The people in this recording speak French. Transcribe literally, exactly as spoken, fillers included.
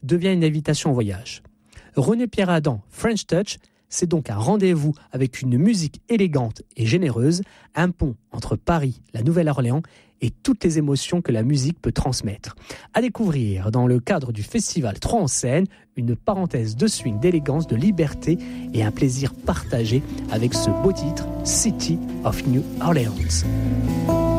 devient une invitation au voyage. René Pierre Adam, French Touch, c'est donc un rendez-vous avec une musique élégante et généreuse, un pont entre Paris, la Nouvelle-Orléans et toutes les émotions que la musique peut transmettre. À découvrir dans le cadre du festival trois en scène, une parenthèse de swing, d'élégance, de liberté et un plaisir partagé avec ce beau titre, City of New Orleans.